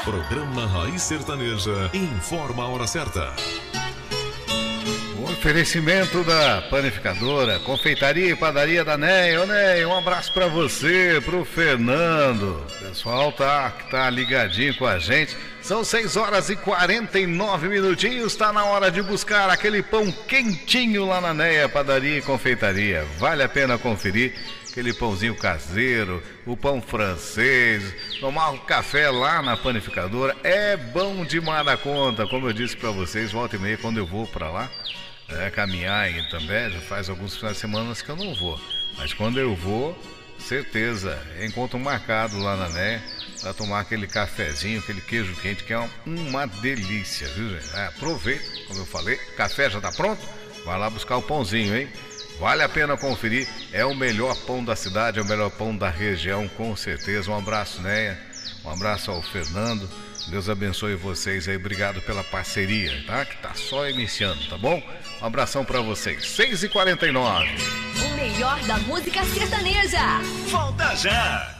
Programa Raiz Sertaneja informa a hora certa. O oferecimento da panificadora, confeitaria e padaria da Ney. Ô Ney, um abraço pra você, pro Fernando. O pessoal tá ligadinho com a gente. São 6 horas e 49 minutinhos. Tá na hora de buscar aquele pão quentinho lá na Ney, padaria e confeitaria. Vale a pena conferir. Aquele pãozinho caseiro, o pão francês, tomar um café lá na panificadora é bom demais da conta. Como eu disse pra vocês, volta e meia quando eu vou pra lá caminhar em Itambé, já faz alguns finais de semana que eu não vou, mas quando eu vou, certeza, encontro marcado lá na Né pra tomar aquele cafezinho, aquele queijo quente, que é uma delícia, viu, gente? Aproveita, como eu falei, o café já tá pronto, vai lá buscar o pãozinho, hein? Vale a pena conferir, é o melhor pão da cidade, é o melhor pão da região, com certeza. Um abraço, Néia, um abraço ao Fernando, Deus abençoe vocês aí, obrigado pela parceria, tá? Que tá só iniciando, tá bom? Um abração pra vocês, 6h49. O melhor da música sertaneja. Volta já!